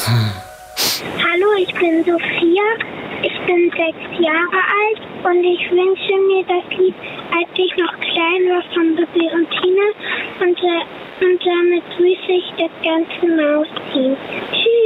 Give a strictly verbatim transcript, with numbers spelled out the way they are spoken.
Hallo, ich bin Sophia, ich bin sechs Jahre alt und ich wünsche mir das Lied, als ich noch klein war, von Bibi und Tina und, äh, und damit grüße ich das ganze Mausteam. Tschüss!